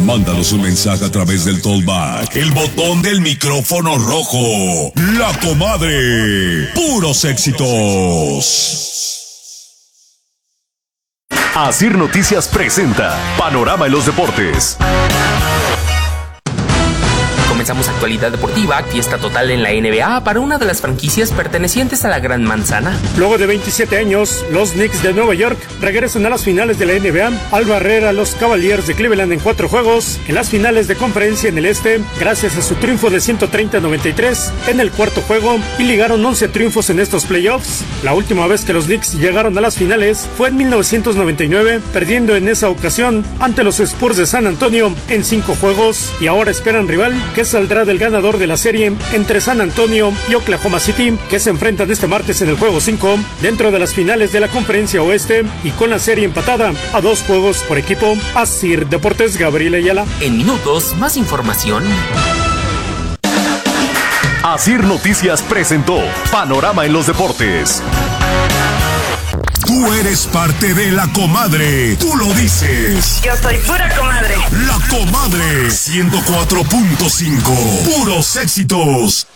Mándanos un mensaje a través del Tollback, el botón del micrófono rojo. La Comadre. Puros éxitos. Asir Noticias presenta Panorama en los Deportes. Comenzamos actualidad deportiva, fiesta total en la NBA para una de las franquicias pertenecientes a la Gran Manzana. Luego de 27 años, los Knicks de Nueva York regresan a las finales de la NBA al barrer a los Cavaliers de Cleveland en 4 juegos en las finales de conferencia en el este, gracias a su triunfo de 130-93 en el cuarto juego, y ligaron 11 triunfos en estos playoffs. La última vez que los Knicks llegaron a las finales fue en 1999, perdiendo en esa ocasión ante los Spurs de San Antonio en 5 juegos, y ahora esperan rival que saldrá del ganador de la serie entre San Antonio y Oklahoma City, que se enfrentan este martes en el juego 5 dentro de las finales de la conferencia oeste, y con la serie empatada a 2 juegos por equipo. Asir Deportes, Gabriel Ayala. En minutos, más información. Asir Noticias presentó Panorama en los Deportes. Tú eres parte de La Comadre. Tú lo dices. Yo soy pura comadre. La Comadre 104.5. Puros éxitos.